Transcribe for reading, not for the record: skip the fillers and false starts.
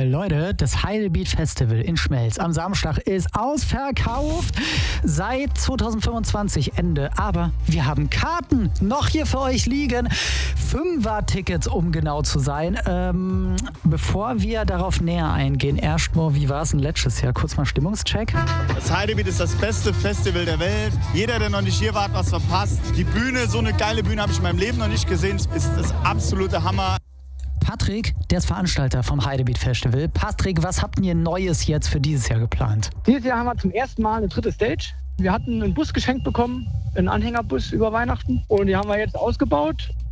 Leute, das Heidebeat Festival in Schmelz am Samstag ist ausverkauft seit 2025 Ende. Aber wir haben Karten noch hier für euch liegen. 5er-Tickets, um genau zu sein. Bevor wir darauf näher eingehen, erstmal, wie war es denn letztes Jahr? Kurz mal Stimmungscheck. Das Heidebeat ist das beste Festival der Welt. Jeder, der noch nicht hier war, hat was verpasst. Die Bühne, so eine geile Bühne habe ich in meinem Leben noch nicht gesehen. Ist das absolute Hammer. Patrick, der ist Veranstalter vom Heidebeat Festival. Patrick, was habt ihr Neues jetzt für dieses Jahr geplant? Dieses Jahr haben wir zum ersten Mal eine dritte Stage. Wir hatten einen Bus geschenkt bekommen, einen Anhängerbus über Weihnachten. Und die haben wir jetzt ausgebaut